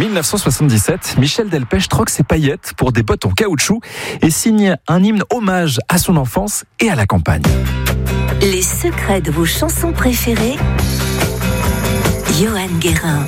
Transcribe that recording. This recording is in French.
1977, Michel Delpech troque ses paillettes pour des bottes en caoutchouc et signe un hymne hommage à son enfance et à la campagne. Les secrets de vos chansons préférées, Johan Guérin.